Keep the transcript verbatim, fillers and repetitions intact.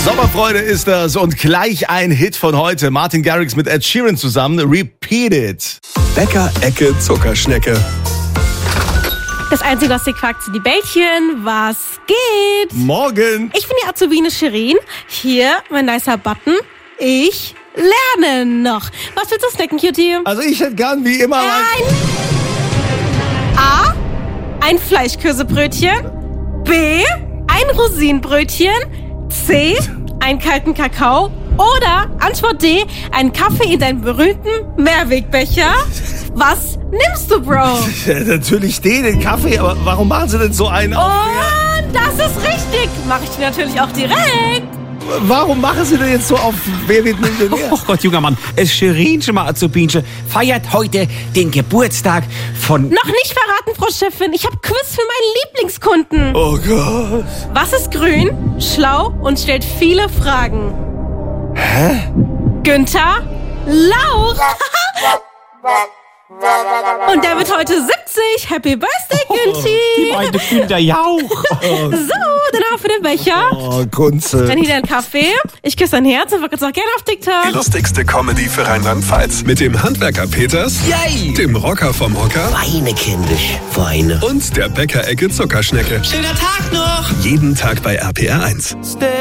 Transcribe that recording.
Sommerfreude ist das und gleich ein Hit von heute. Martin Garrix mit Ed Sheeran zusammen. Repeat it. Bäcker-Ecke Zuckerschnecke. Das Einzige, was dir quackt, sind die Bällchen. Was geht? Morgen. Ich bin die Azubine Shirin. Hier mein nicer Button. Ich lerne noch. Was willst du snacken, Cutie? Also ich hätte gern wie immer... Ein A. Ein Fleischkäsebrötchen. B. Ein Rosinenbrötchen. C. Einen kalten Kakao. Oder Antwort D. Einen Kaffee in deinem berühmten Mehrwegbecher. Was nimmst du, Bro? Ja, natürlich den, den Kaffee, aber warum machen sie denn so einen auf? Und das ist richtig. Mache ich dir natürlich auch direkt. Warum machen sie denn jetzt so auf Wer wird Millionär? Oh Gott, junger Mann, es Shirin schon mal Azubinchen feiert heute den Geburtstag von... Noch nicht verraten, Frau Chefin. Ich habe Quiz für meinen Lieblingskunden. Oh Gott. Was ist grün, schlau und stellt viele Fragen? Hä? Günther Lauch. Und der wird heute siebzig. Happy Birthday, Günthi. Die meinte Günther Jauch. So, danach für den Becher. Oh, Kunze. Dann hier dein Kaffee. Ich küsse dein Herz und folge uns auch gerne auf TikTok. Die lustigste Comedy für Rheinland-Pfalz. Mit dem Handwerker Peters, Yay. dem Rocker vom Hocker Weine, kindisch, Weine. und der Bäcker-Ecke Zuckerschnecke. Schöner Tag noch. Jeden Tag bei R P R eins. Stay